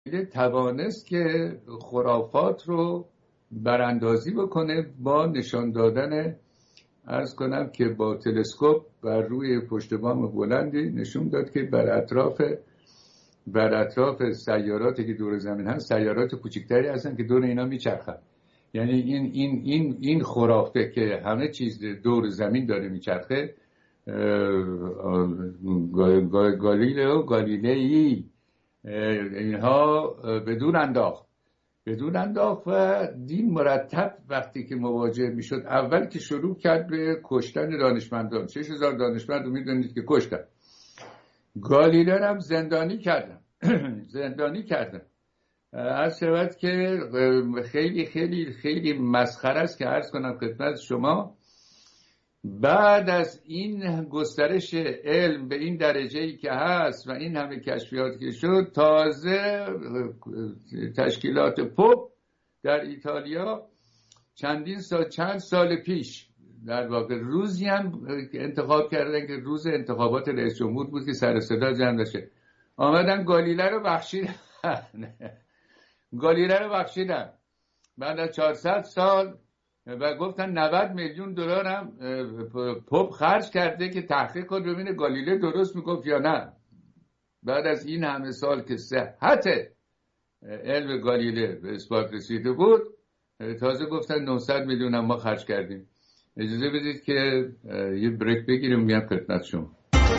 توانست که خرافات رو براندازی بکنه با نشان دادن، عرض کنم که با تلسکوپ بر روی پشت بام بلندی نشون داد که بر اطراف سیاراتی که دور زمین هست سیارات کوچکتری هستن که دور اینا میچرخن. یعنی این خرافه که همه چیز دور زمین داره میچرخه، گالیلئی اینها بدون انداخت و دین مرتب وقتی که مواجه میشد، اول که شروع کرد به کشتن دانشمندان، 6000 دانشمند رو میدونید که کشتن. گالیله هم زندانی کردن. عرض شود که خیلی خیلی خیلی مسخره است که عرض کنم خدمت شما، بعد از این گسترش علم به این درجه‌ای که هست و این همه کشفیات که شد، تازه تشکیلات پوپ در ایتالیا چند سال پیش در واقع روزی هم انتخاب کردن که روز انتخابات رئیس جمهور بود که سر صدا جمع بشه، آمدن گالیله رو بخشیدن بعد از 400 سال و گفتن 90 میلیون دلار هم پوپ خرج کرده که تحقیق کنه ببینه گالیله درست میگفت یا نه. بعد از این همه سال که صحت علم گالیله به اثبات رسیده بود، تازه گفتن 900 میلیون هم ما خرج کردیم. اجازه بدید که یه بریک بگیریم میام خدمت شما.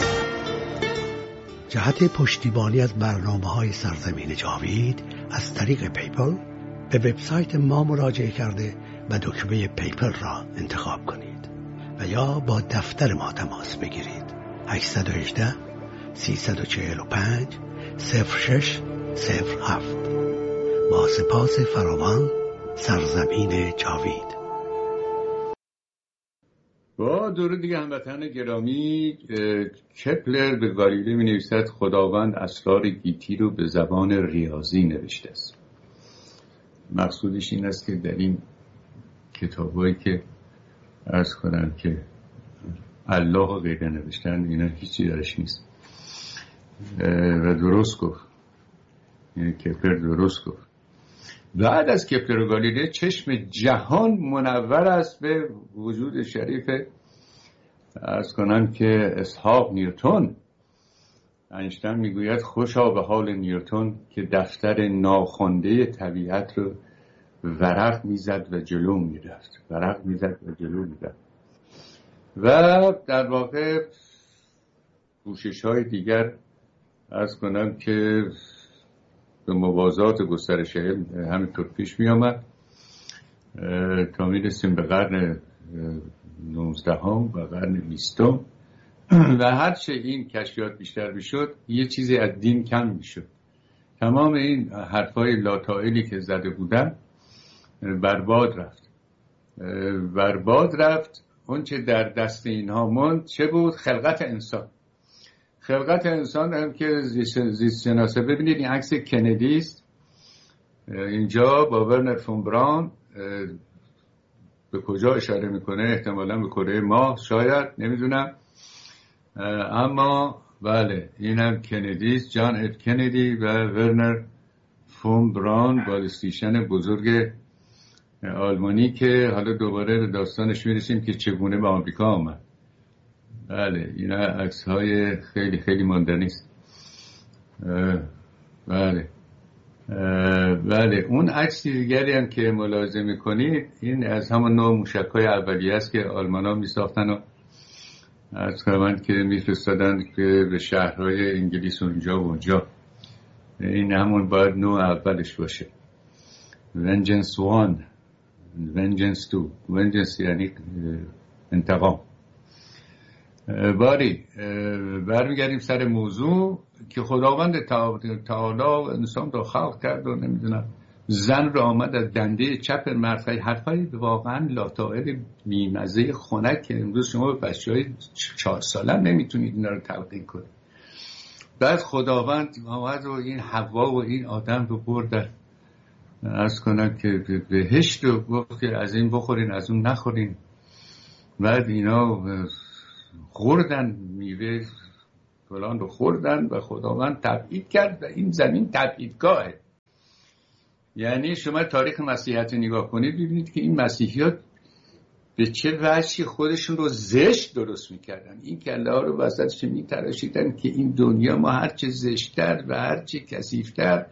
جهت پشتیبانی از برنامه‌های سرزمین جاوید از طریق پیپل به وبسایت ما مراجعه کرده و دکمه پیپل را انتخاب کنید و یا با دفتر ما تماس بگیرید. 818 345 0607. با سپاس فراوان، سرزمین جاوید. با درود دیگه هموطنان گرامی، کپلر به گالیله می نویسد خداوند اسرار گیتی رو به زبان ریاضی نوشته است. مقصودش این است که در این کتابایی که عرض کنم که الله و غیره نوشتن، اینا هیچی درش نیست و درست گفت، یعنی کپلر درست گفت. بعد از کپلر و گالیله چشم جهان منور است به وجود شریف عرض کنم که اسحاق نیوتن. اینشتین میگوید خوشا به حال نیوتن که دفتر ناخوانده طبیعت رو ورق میزد و جلو میرفت. و در واقع کوشش های دیگر عرض کنم که به موازات گسترش علم همینطور پیش می آمد تا می رسیم به قرن 19 و قرن 20 و هرچه این کشفیات بیشتر میشد یه چیزی از دین کم میشد. تمام این حرفای لاتائلی که زده بودن برباد رفت. اون چه در دست اینها موند چه بود؟ خلقت انسان هم که زیست شناسه. ببینید این عکس کندی است اینجا با ورنر فون براون. به کجا اشاره میکنه؟ احتمالاً به کره ماه، شاید، نمیدونم، اما بله این هم کندی است، جان اف کندی و ورنر فون براون، بالستیشن بزرگ آلمانی که حالا دوباره به داستانش میرسیم که چگونه به آمریکا آمد. بله اینا عکس های خیلی خیلی ماندنی است. بله اون عکس دیگری هم که ملاحظه میکنید این از همون نوع موشک های اولیه است که آلمان ها میساختن و از کامند که میفرستادن که به شهرهای انگلیس اونجا. این همون باید نوع اولش باشه. Vengeance 1 Vengeance 2. Vengeance یعنی انتقام. باری برمیگردیم سر موضوع که خداوند تعالی انسان رو خلق کرد و نمیدونم زن رو آمد از دنده چپ مرد. حرفای واقعا لاتائل بیمزه خنک که امروز شما به بچه‌های 4 ساله نمیتونید اینا رو تلقین کنید. بعد خداوند آمد و این حوا و این آدم رو برد عرض کنم که بهشت رو گفت که از این بخورین از اون نخورین. بعد اینا خوردن میوه فلان رو خوردن و خداوند تبعید کرد و این زمین تبعیدگاهه. یعنی شما تاریخ مسیحیت نگاه کنید ببینید که این مسیحیات به چه وجهی خودشون رو زشت درست میکردن. این کله ها رو وسطش میتراشیدن که این دنیا ما هرچه زشتر و هرچه کثیفتر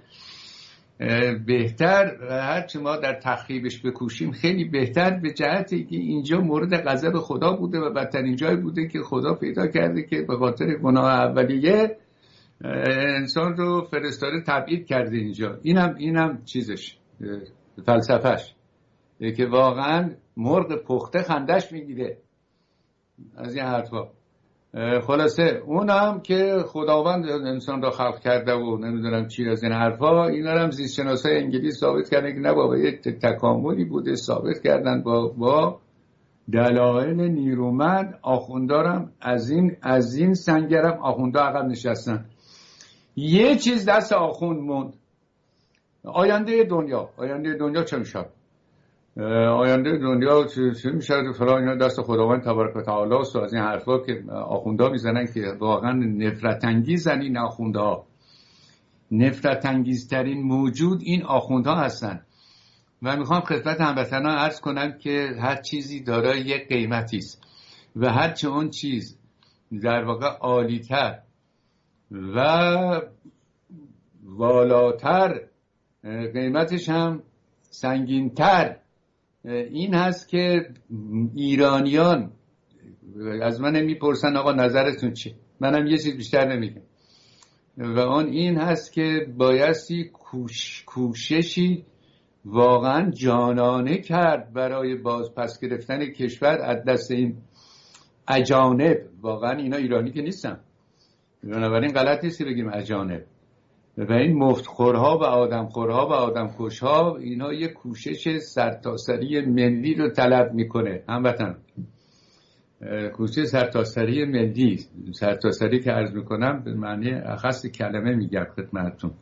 بهتر و هرچه ما در تخریبش بکوشیم خیلی بهتر، به جهتی که اینجا مورد غضب خدا بوده و بدترین جای بوده که خدا پیدا کرده که به خاطر گناه اولیه انسان رو فرستاده تبعید کرده اینجا. اینم چیزش فلسفهش که واقعا مرغ پخته خندش میگیره از این حرفا. خلاصه اونم که خداوند انسان را خلق کرده و نمیدونم چی از این حرفا، اینا هم زیستشناسای انگلیس ثابت کردن که نه بابا یه تکاملی بوده، ثابت کردن با دلایل نیرومند. آخوندارم از این سنگرم آخوندا عقب نشستن. یه چیز دست آخوند موند، آینده دنیا چه میشه؟ آینده دنیا چه میشه فلان، اینا دست خداوند تبارک و تعالی است. از این حرفا که آخوندا میزنن که واقعا نفرت انگیزن این آخوندها. نفرت انگیزترین موجود این آخوندها هستن. و میخوام خدمت هموطنان عرض کنم که هر چیزی دارای یک قیمتی است و هرچه اون چیز در واقع عالی‌تر و والاتر قیمتش هم سنگین‌تر این هست که ایرانیان از من میپرسن آقا نظرتون چیه؟ منم یه چیز بیشتر نمیگم و اون این هست که بایستی کوششی واقعا جانانه کرد برای بازپس گرفتن کشور از دست این اجانب. واقعا اینا ایرانی که نیستن، بنابراین غلط نیست که بگیم اجانب. و این مفتخورها و آدمخورها و آدمکشها اینا یه کوشش سرتاسری ملی رو طلب میکنه. هموطن کوشش سرتاسری ملی، سرتاسری که عرض میکنم به معنی اخص کلمه میگم خدمتتون،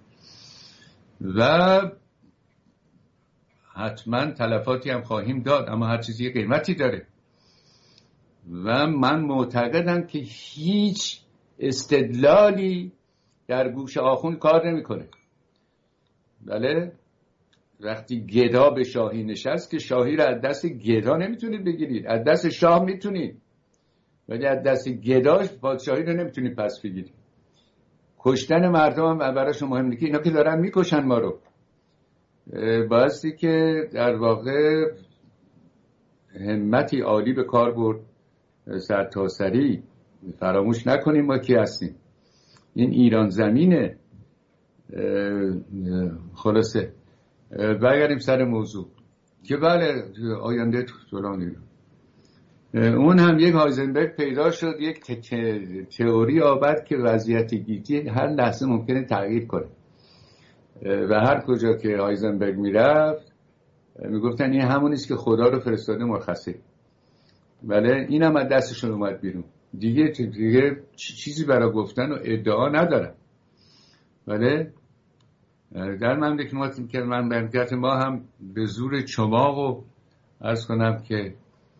و حتما تلفاتی هم خواهیم داد، اما هر چیزی یه قیمتی داره و من معتقدم که هیچ استدلالی در گوش آخوند کار نمیکنه. بله وقتی گدا به شاهی نشست که شاهی رو از دست گدا نمیتونید بگیرید، از دست شاه میتونید ولی از دست گداش پادشاهی رو نمیتونید پس بگیرید. کشتن مردم هم برایش مهم نیست، اینا که دارن میکشن ما رو. بایستی که در واقع همتی عالی به کار برد، سرتاسری. فراموش نکنیم ما کی هستیم، این ایران زمینه. خلاصه برگردیم سر موضوع که بله آینده فلان ایران. اون هم یک هایزنبرگ پیدا شد، یک تئوری آورد که وضعیت گیتی هر لحظه ممکنه تغییر کنه و هر کجا که هایزنبرگ میرفت میگفتن این همونیست که خدا رو فرستاده مرخصی. بله اینم از دستشون اومد بیرون، دیگه چیزی برای گفتن و ادعا ندارم. بله در مملکت ما هم به زور چماق و عرض کنم که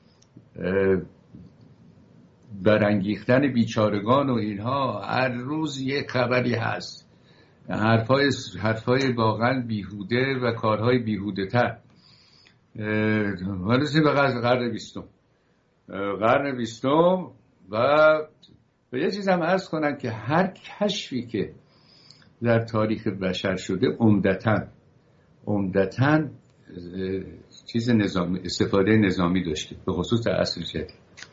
برانگیختن بیچارگان و اینها هر روز یک خبری هست، حرفای واقعا بیهوده و کارهای بیهوده تر. ورسیم به قرن بیستم و یه چیز هم عرض کنم که هر کشفی که در تاریخ بشر شده عمدتاً چیز نظامی، استفاده نظامی داشته، به خصوص در عصر جدید.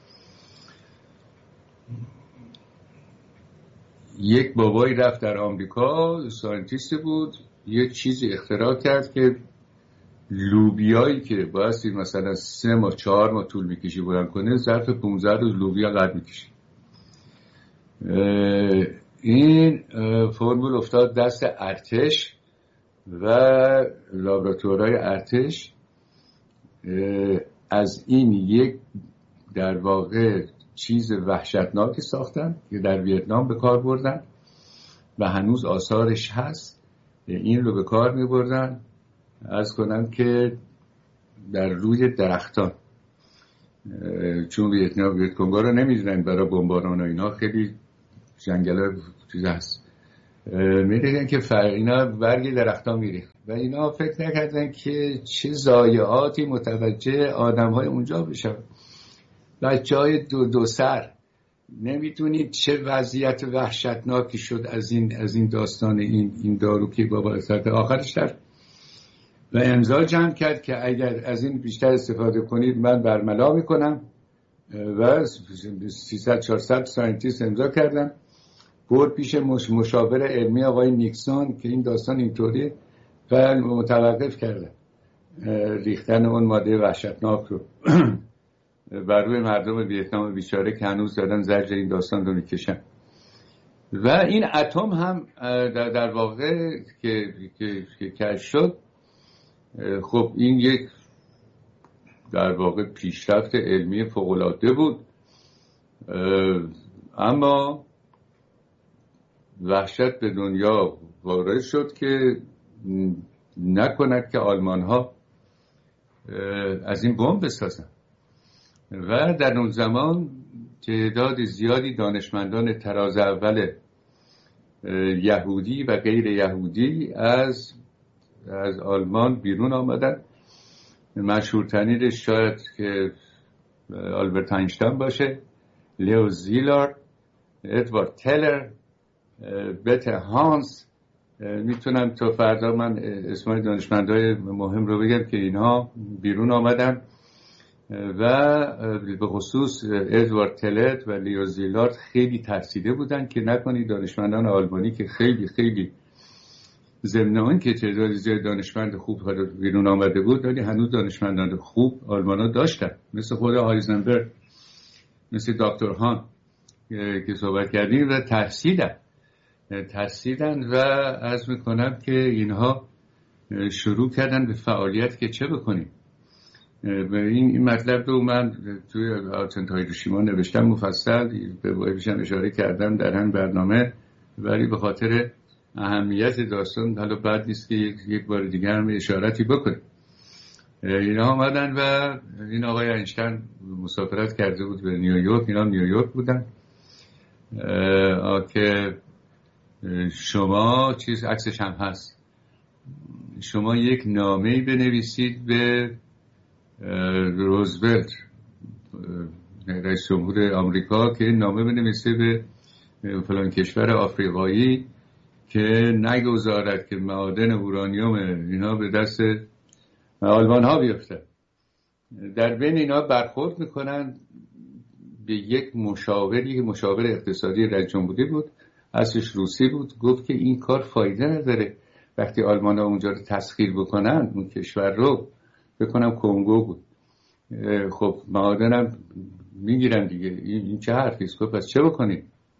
یک بابایی رفت در آمریکا، ساینتیست بود، یک چیزی اختراع کرد که لوبیایی که بایستی مثلا 3 ماه 4 ماه طول میکشی بلند کنه، ظرف 15 روز لوبیا قد میکشی. این فرمول افتاد دست ارتش و لابراتوارهای ارتش. از این یک در واقع چیز وحشتناکی ساختن که در ویتنام به کار بردن و هنوز آثارش هست. این رو به کار می بردن عرض کنم که در روی درختان، چون ویتکونگا رو نمی دیدن برای بمباران و اینا، خیلی جنگل ها چیز هست، می دیدن که اینا برگ درختان می ریخت و اینا فکر نکردن که چه ضایعاتی متوجه آدم‌های اونجا بشن. بچه‌های دو سر، نمیدونید چه وضعیت وحشتناکی شد از این داستان این دارو که بابا اصلاحات آخرش در و امضا جمع کرد که اگر از این بیشتر استفاده کنید من برملا میکنم و 300-400 ساینتیست امضا کردن. برد پیش مشاور علمی آقای نیکسون که این داستان اینطوری و متوقف کردن ریختن اون ماده وحشتناک رو بر روی مردم ویتنام بیچاره که هنوز دارن زجر این داستان رو میکشن. و این اتم هم در واقع که کشف شد، خب این یک در واقع پیشرفت علمی فوق‌العاده بود، اما وحشت به دنیا وارد شد که نکند که آلمان ها از این بمب بسازن. و در اون زمان تعداد زیادی دانشمندان تراز اول یهودی و غیر یهودی از آلمان بیرون آمدن. مشهورترینش شاید که آلبرت اینشتین باشه، لیو زیلار، ادوارد تلر، بت هانس. میتونم تا فردا من اسمای دانشمندای مهم رو بگم که اینها بیرون آمدن و به خصوص ادوارد تلت و لیو زیلارد خیلی ترسیده بودن که نکنید دانشمندان آلمانی که خیلی خیلی ضمن اون که تعداد زیاد دانشمند خوب بیرون آمده بود، ولی هنوز دانشمندان خوب آلمان‌ها داشتن، مثل خود هایزنبرگ، مثل دکتر هان که صحبت کردیم، و ترسیدن و عرض میکنم که اینها شروع کردن به فعالیت که چه بکنیم. این مطلب رو من توی آتنت هیروشیما نوشتم مفصل، به بایشم اشاره کردم در هم برنامه، ولی به خاطر اهمیت داستان حالا بد نیست که یک بار دیگه هم اشارتی بکنیم. اینا آمدن و این آقای اینشتین مسافرت کرده بود به نیویورک، اینا نیویورک بودن که شما عکسش هم هست، شما یک نامه‌ای بنویسید به روزولت رئیس جمهور آمریکا که نامه بنویسه به فلان کشور آفریقایی که نگذارد که معادن اورانیوم اینا به دست آلمان ها بیفته. در بین اینا برخورد میکنن به یک مشاور اقتصادی رئیس جمهوری بود، اصلش روسی بود، گفت که این کار فایده نداره وقتی آلمان ها اونجا رو تسخیر بکنن اون کشور رو، بکنم کنگو بود، خب معادنم میگیرن دیگه، این چه حرفیست؟ گفت پس چه بکنیم؟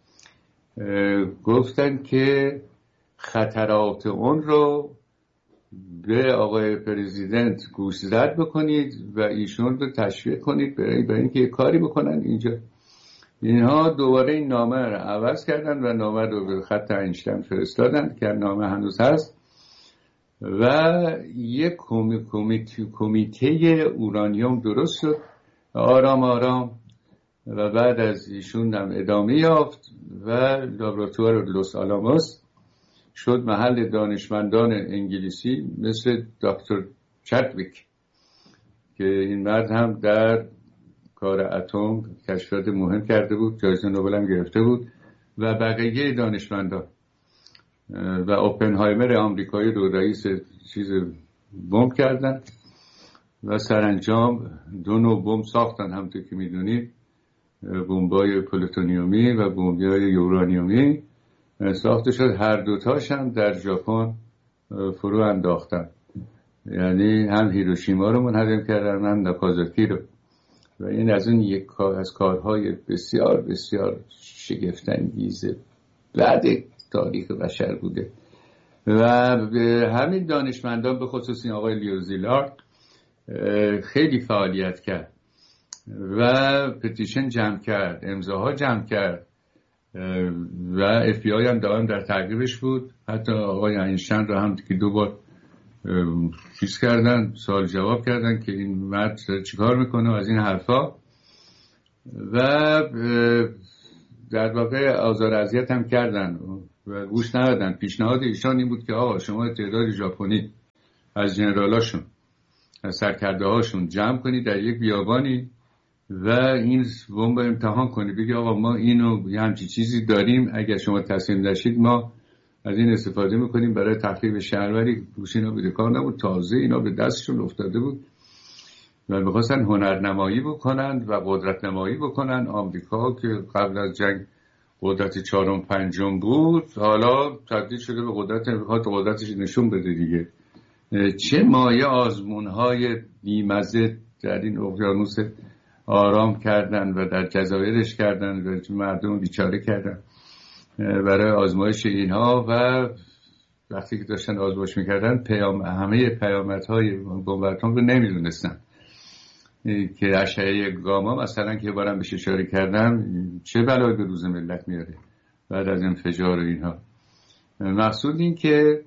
گفتن که خطرات اون رو به آقای پرزیدنت گوشزد بکنید و ایشون رو تشویق کنید برای اینکه یه کاری بکنن اینجا. اینها دوباره این نامه رو عوض کردن و نامه رو به خط اینشتین فرستادن که نامه هنوز هست و یک کمیته اورانیوم درست شد آرام آرام و بعد از ایشون هم ادامه یافت و لابراتوار لوس آلاموس شد محل دانشمندان انگلیسی مثل دکتر چادویک که این مرد هم در کار اتم کشفیات مهم کرده بود، جایزه نوبل هم گرفته بود و بقیه دانشمندان و اوپنهایمر آمریکایی رو رئیس بمب کردن و سرانجام 2 نوع بمب ساختن، همونطور که میدونید بمبای پلوتونیومی و بمبای یورانیومی ساخته شد. هر دوتاش هم در ژاپن فرو انداختن، یعنی هم هیروشیما رو منهدم کردن هم ناکازاکی رو، و این از اون یک کار از کارهای بسیار بسیار شگفت‌انگیز بعد تاریخ بشر بوده. و همین دانشمندان به خصوص این آقای لیو زیلارد خیلی فعالیت کرد و پتیشن جمع کرد، امضاها جمع کرد و اف بی آی هم دائم در تعقیبش بود. حتی آقای اینشتین رو هم که 2 بار چیز کردن، سوال جواب کردن که این مرد چیکار میکنه از این حرفا، و در واقع آزار اذیت هم کردن و گوش ندادن. پیشنهاد ایشان این بود که آقا شما تعداد ژاپنی از جنرالاشون، از سرکرده هاشون جمع کنی در یک بیابانی و این بمب امتحان کنی، بگی آقا ما اینو یه همچی چیزی داریم، اگر شما تسلیم نشید ما از این استفاده میکنیم برای تخریب شهر. ولی گوش اینا به کار نبود، تازه اینا به دستشون افتاده بود و میخواستن هنرنمایی بکنن و قدرت نمایی بکنن. آمریکا که قبل از جنگ قدرت 4 و 5 بود، حالا تبدیل شده به قدرت، میخواد قدرتش نشون بده دیگه. چه مایه آزمونهای بیمزه در این اقیانوس آرام کردن و در جزایرش کردن و مردم بیچاره کردن برای آزمایش اینها. و وقتی که داشتن آزمایش میکردن همه پیامدهای بمباران رو نمیدونستن که اشعه گاما مثلا که بارم بهش اشاره کردم چه بلایی به روز ملت میاره بعد از انفجار اینها. مقصود این که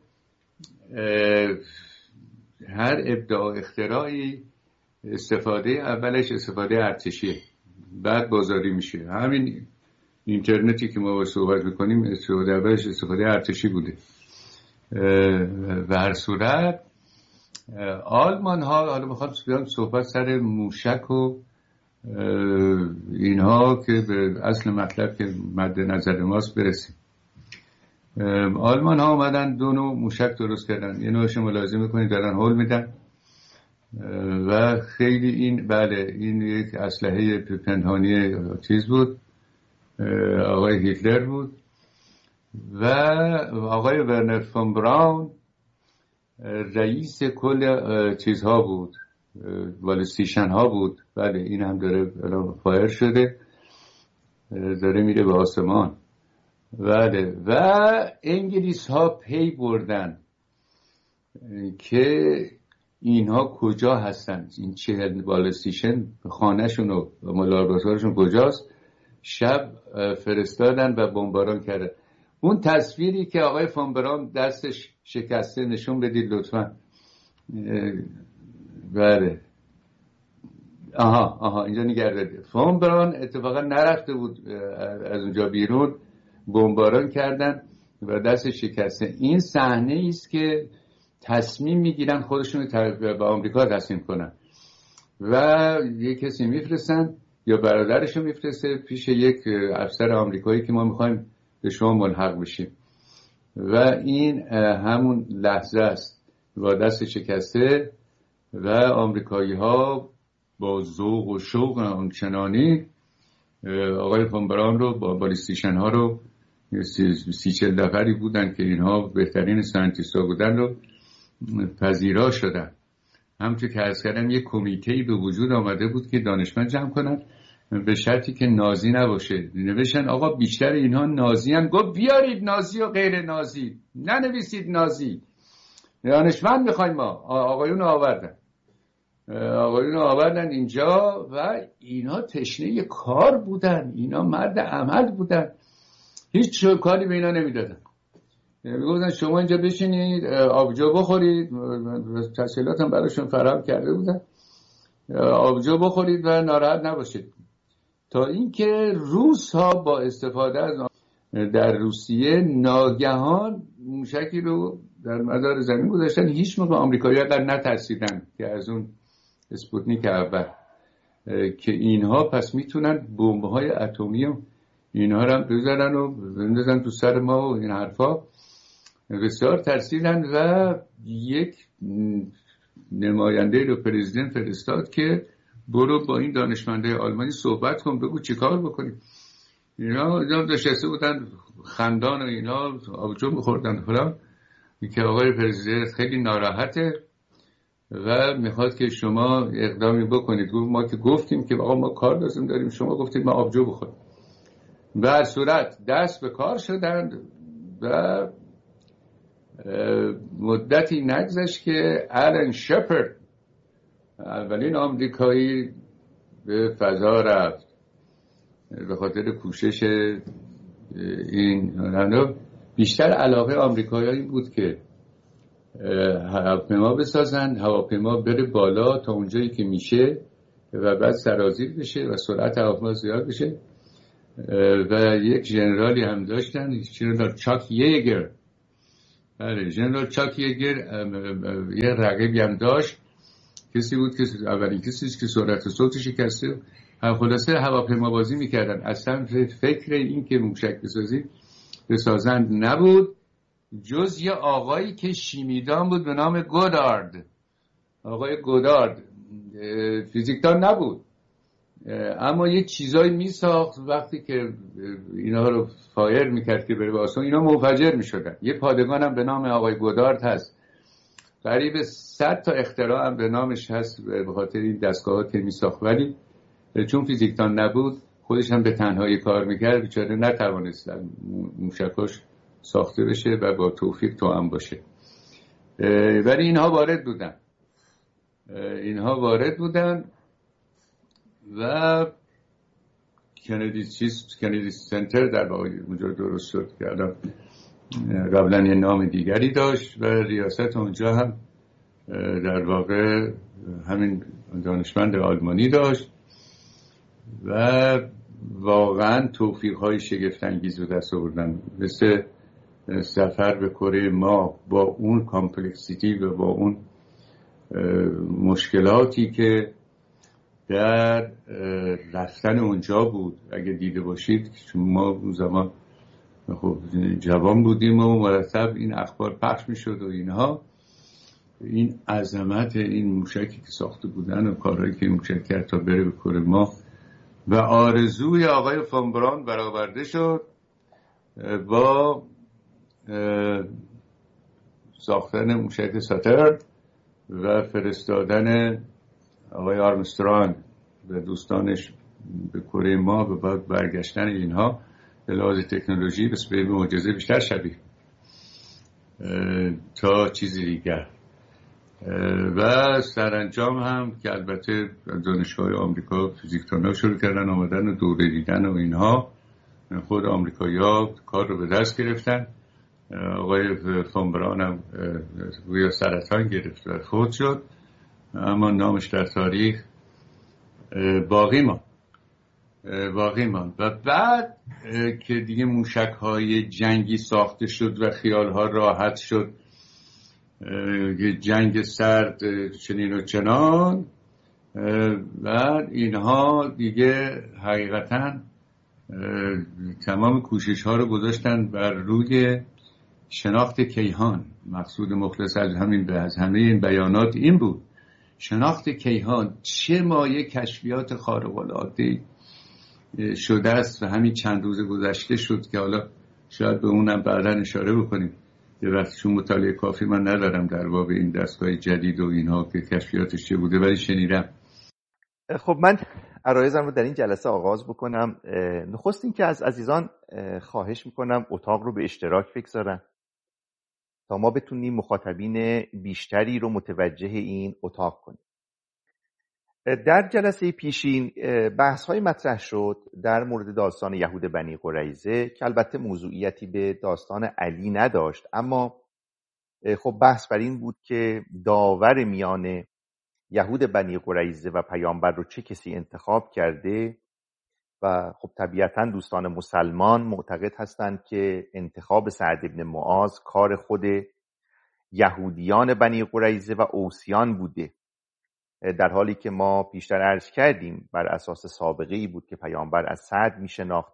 هر ابداع اختراعی استفاده اولش استفاده ارتشیه، بعد بازاری میشه. همین اینترنتی که ما باید صحبت میکنیم استفاده اولش استفاده ارتشی بوده. و هر صورت آلمان ها، حالا میخوام صحبت سر موشک و اینها که به اصل مطلب که مد نظر ماست برسیم. آلمان ها اومدن 2 نوع موشک درست کردن. یه نوعش ملاحظه میکنید دارن هول میدن و خیلی این یک اسلحه پنهانی چیز بود، آقای هیتلر بود و آقای ورنر فون براون رئیس کل چیزها بود، بالستیشن ها بود. بله این هم داره فایر شده، داره میره به آسمان. بله و انگلیس ها پی بردن که اینها کجا هستن، این 40 بالستیشن خانهشون و لابراتوارشون کجاست. شب فرستادن و بمباران کردن. اون تصویری که آقای فون براون دستش شکسته نشون بدید لطفا. بله آها اینجا نگردید. فون براون اتفاقا نرفته بود از اونجا بیرون، بمباران کردن و دستش شکسته. این صحنه است که تصمیم میگیرن خودشون به آمریکا تسلیم کنن و یک کسی میفرستن یا برادرشو میفرسته پیش یک افسر آمریکایی که ما میخوایم به شما ملحق بشیم و این همون لحظه است با دست شکسته و آمریکایی ها با ذوق و شوق آنچنانی آقای فون براون رو با بالستیشن ها رو 30-40 نفری بودن که اینها بهترین ساینتیست‌ها بودن رو پذیرا شدن. همونطور که عرض کردم یک کمیته‌ای به وجود آمده بود که دانشمند جمع کنن به شرطی که نازی نباشه. نوشتن آقا بیشتر اینها نازی هن. گفت بیارید نازی و غیر نازی، ننویسید نازی، دانشمند میخوایم ما. آقایون آوردن اینجا و اینا تشنه کار بودن، اینا مرد عمل بودن، هیچ کاری به اینا نمیدادن. میگفتن شما اینجا بشینید آبجو بخورید، تحصیلات هم براشون فراهم کرده بودن، آبجو بخورید و ناراحت نباشید. تا اینکه روس ها با استفاده از در روسیه ناگهان موشکی رو در مدار زمین گذاشتن. هیچ موقع آمریکایی‌ها قد نترسیدن که از اون اسپوتنیک اول که اینها پس میتونن بمب‌های اتمی و اینها رو هم بزنن و بندازن تو سر ما و این حرفا. بسیار ترسیدن و یک نماینده رو پرزیدنت فرستاد که برو با این دانشمنده آلمانی صحبت کن، بگو چی کار بکنیم. اینا نشسته بودن خندان و اینا آبجو میخوردن فلان، که آقای پرزیدنت خیلی ناراحته و میخواد که شما اقدامی بکنید. ما که گفتیم که آقا ما کار لازم داریم، شما گفتید ما آبجو بخوریم. به هر صورت دست به کار شدند و مدتی نگذشت که آلن شپرد اولین آمریکایی به فضا رفت به خاطر کوشش این. بیشتر علاقه آمریکایی بود که هواپیما بسازن، هواپیما بره بالا تا اونجایی که میشه و بعد سرازیر بشه و سرعت هواپیما زیاد بشه. و یک ژنرالی هم داشتن، ژنرال چاک ییگر بله، ژنرال چاک یگر یه رقیبی هم داشت، کسی بود که اولین کسی که سرعت صوت شکسته. خلاصه هواپیما بازی میکردن، اصلا فکر این که موشک بسازن نبود، جز یه آقایی که شیمیدان بود به نام گودارد. آقای گودارد فیزیکدان نبود، اما یه چیزایی میساخت، وقتی که اینا رو فایر میکرد که بره باسون، اینا منفجر میشدن. یه پادگان هم به نام آقای گودارد هست، قریب 100 تا اختراع هم به نامش هست به خاطر این دستگاهات که میساخت. ولی چون فیزیکدان نبود، خودش هم به تنهایی کار میکرد، بیچاره نتوانست موشکاش ساخته بشه و با توفیق توأم باشه. ولی اینها وارد بودن و کندی سنتر در واقع اونجا درست شد که الان قبلا یه نام دیگری داشت و ریاست اونجا هم در واقع همین دانشمند آلمانی داشت و واقعا توفیق‌های شگفت‌انگیز به دست آوردن، مثل سفر به کره ماه با اون کامپلکسیتی و با اون مشکلاتی که در رفتن اونجا بود. اگه دیده باشید، چون ما اون زمان خب جوان بودیم و مرتب این اخبار پخش میشد و اینها، این عظمت این موشکی که ساخته بودن و کارهایی که موشک کرد تا بره به کره ماه و آرزوی آقای فون بران برآورده شد با ساختن موشک ساترن و فرستادن آقای آرمسترانگ و دوستانش به کره ماه و بعد برگشتن اینها به لحاظ تکنولوژی به معجزه بیشتر شبیه تا چیزی دیگر. و سرانجام هم که البته دانشگاه آمریکا فیزیکدان‌ها شروع کردن آمدن و دوره دیدن و اینها، خود آمریکایی‌ها کار رو به دست گرفتن. آقای فون بران هم روی سرطان گرفت و فوت شد، اما نامش در تاریخ باقی ماند. و بعد که دیگه موشک‌های جنگی ساخته شد و خیال‌ها راحت شد، جنگ سرد چنین و چنان، و اینها دیگه حقیقتاً تمام کوشش‌ها رو گذاشتن بر روی شناخت کیهان. مقصود مخلص از همه این بیانات این بود: شناخت کیهان چه مایه کشفیات خارق‌العاده شده است و همین چند روز گذشته شد که حالا شاید به اونم بعدا اشاره بکنیم. یه وقت چون مطالعه کافی من ندارم در باب این دستگاه جدید و اینها که کشفیاتش چه بوده، ولی شنیدم. خب من عرایزم رو در این جلسه آغاز بکنم. نخست این که از عزیزان خواهش میکنم اتاق رو به اشتراک بگذارن تا ما بتونیم مخاطبین بیشتری رو متوجه این اتاق کنیم. در جلسه پیشین بحث‌های مطرح شد در مورد داستان یهود بنی قریظه که البته موضوعیتی به داستان علی نداشت، اما خب بحث بر این بود که داور میان یهود بنی قریظه و پیامبر رو چه کسی انتخاب کرده و خب طبیعتاً دوستان مسلمان معتقد هستند که انتخاب سعد بن معاذ کار خود یهودیان بنی قریظه و اوسیان بوده، در حالی که ما پیشتر عرض کردیم بر اساس سابقه‌ای بود که پیامبر از سعد میشناخت.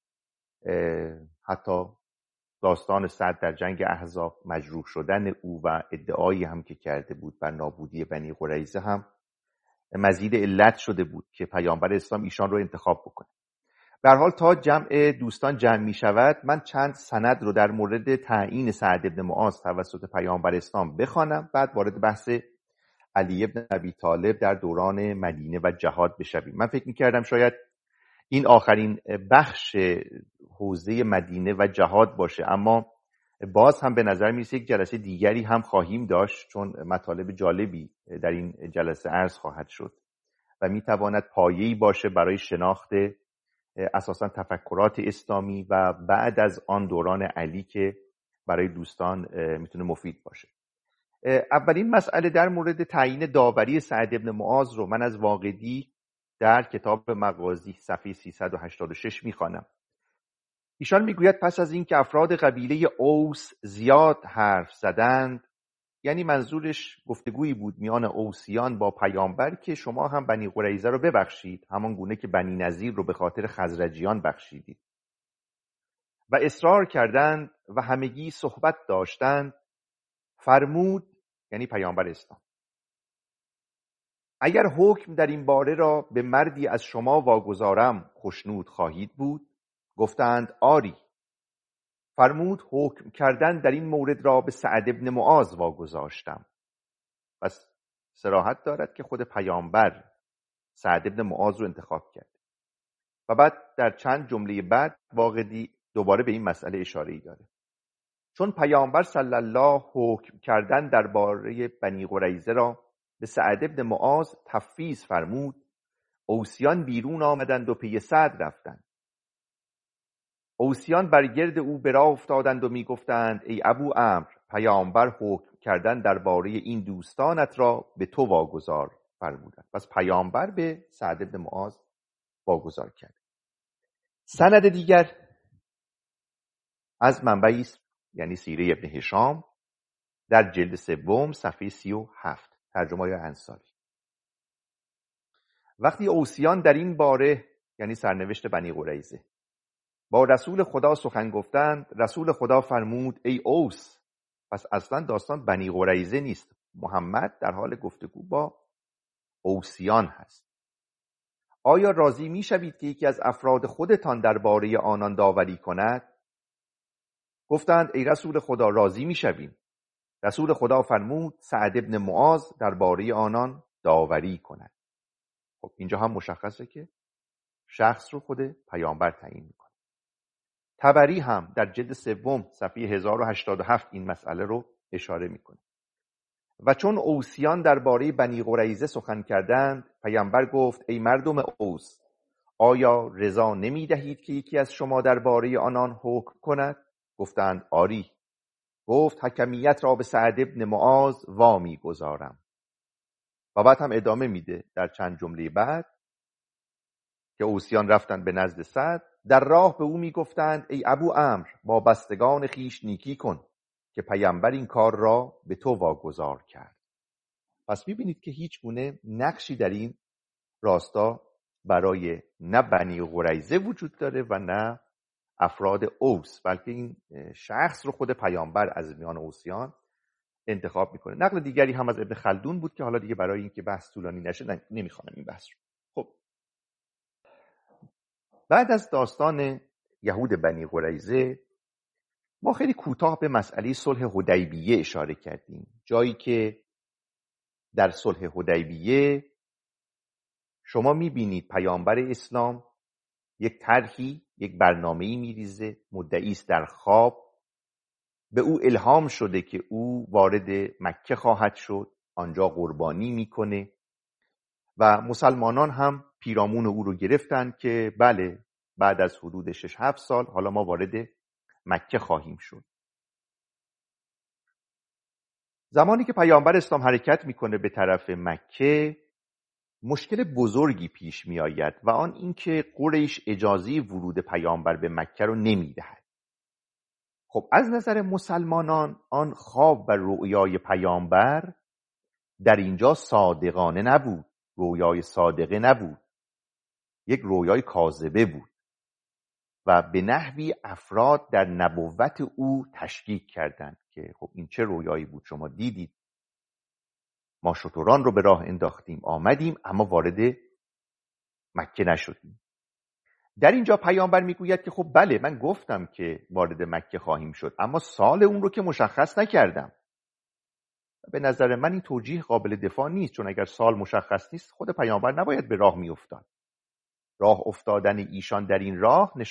حتی داستان سعد در جنگ احزاب، مجروح شدن او و ادعایی هم که کرده بود بر نابودی بنی قریظه هم مزید علت شده بود که پیامبر اسلام ایشان رو انتخاب بکنه. به هر حال تا جمع دوستان جمع می شود، من چند سند رو در مورد تعیین سعد بن معاذ توسط پیامبر اسلام بخوانم، بعد وارد بحث علی بن ابی طالب در دوران مدینه و جهاد بشویم. من فکر می‌کردم شاید این آخرین بخش حوزه مدینه و جهاد باشه، اما باز هم به نظر میرسه یک جلسه دیگری هم خواهیم داشت، چون مطالب جالبی در این جلسه عرض خواهد شد و میتواند پایه‌ای باشه برای شناخت اساساً تفکرات اسلامی و بعد از آن دوران علی که برای دوستان میتونه مفید باشه. اولین مسئله در مورد تعیین داوری سعد بن معاذ رو من از واقدی در کتاب مغازی صفحه 386 میخوانم. ایشان میگوید پس از این که افراد قبیله اوس زیاد حرف زدند، یعنی منظورش گفتگویی بود میان اوسیان با پیامبر که شما هم بنی قریظه رو ببخشید همان گونه که بنی نضیر رو به خاطر خزرجیان بخشیدید، و اصرار کردند و همگی صحبت داشتند. فرمود، یعنی پیامبر اسلام، اگر حکم در این باره را به مردی از شما واگذارم خوشنود خواهید بود؟ گفتند آری. فرمود حکم کردن در این مورد را به سعد ابن معاذ واگذاشتم. پس صراحت دارد که خود پیامبر سعد ابن معاذ رو انتخاب کرد. و بعد در چند جمله بعد واقعی دوباره به این مسئله اشاره داره. چون پیامبر صلی الله حکم کردن درباره بنی قریظه را به سعد ابن معاذ تفویض فرمود، اوسیان بیرون آمدند و پی سعد رفتند. اوسیان بر گرد او به راه افتادند و میگفتند ای ابو عمرو، پیامبر حکم کردن درباره این دوستانت را به تو واگذار فرمودند. پس پیامبر به سعد ابن معاذ واگذار کرد. سند دیگر از منبعی است، یعنی سیره ابن هشام در جلد 3 صفحه 37، ترجمه های انصاری. وقتی اوسیان در این باره، یعنی سرنوشت بنی قریظه، با رسول خدا سخن گفتند، رسول خدا فرمود ای اوس. پس اصلا داستان بنی قریظه نیست، محمد در حال گفتگو با اوسیان هست. آیا راضی می شوید که یکی از افراد خودتان درباره آنان داوری کند؟ گفتند ای رسول خدا راضی می شویم. رسول خدا فرمود سعد ابن معاذ درباره آنان داوری کند. خب اینجا هم مشخصه که شخص رو خود پیامبر تعیین میکنه. طبری هم در جلد 3 صفحه 1087 این مسئله رو اشاره میکنه. و چون اوسیان درباره بنی قریظه سخن کردند، پیامبر گفت ای مردم اوس، آیا رضا نمی دهید که یکی از شما درباره آنان حکم کند؟ گفتند آری. گفت حکمیت را به سعد ابن معاذ وامی گذارم. و بعد هم ادامه میده در چند جمله بعد که اوسیان رفتند به نزد سعد، در راه به او میگفتند ای ابو عمرو، با بستگان خیش نیکی کن که پیامبر این کار را به تو واگذار کرد. پس میبینید که هیچ گونه نقشی در این راستا برای نه بنی قریظه وجود داره و نه افراد اوس، بلکه این شخص رو خود پیامبر از میان اوسیان انتخاب میکنه. نقل دیگری هم از ابن خلدون بود که حالا دیگه برای اینکه بحث طولانی نشه نمیخوام این بحث رو. خب بعد از داستان یهود بنی قریظه ما خیلی کوتاه به مسئله صلح حدیبیه اشاره کردیم، جایی که در صلح حدیبیه شما میبینید پیامبر اسلام یک طرحی، یک برنامه‌ای میریزه، مدعی است در خواب به او الهام شده که او وارد مکه خواهد شد، آنجا قربانی میکنه و مسلمانان هم پیرامون او رو گرفتن که بله بعد از حدود 6-7 سال حالا ما وارد مکه خواهیم شد. زمانی که پیامبر اسلام حرکت میکنه به طرف مکه، مشکل بزرگی پیش می آید و آن اینکه قریش اجازه ورود پیامبر به مکه رو نمیدهد. خب از نظر مسلمانان آن خواب و رؤیای پیامبر در اینجا صادقانه نبود، رؤیای صادقه نبود، یک رؤیای کاذبه بود و به نحوی افراد در نبوت او تشکیک کردند که خب این چه رؤیایی بود؟ شما دیدید ما شتران رو به راه انداختیم آمدیم اما وارد مکه نشدیم. در اینجا پیامبر میگوید که خب بله من گفتم که وارد مکه خواهیم شد اما سال اون رو که مشخص نکردم. به نظر من این توجیه قابل دفاع نیست، چون اگر سال مشخص نیست خود پیامبر نباید به راه میافتاد. راه افتادن ایشان در این راه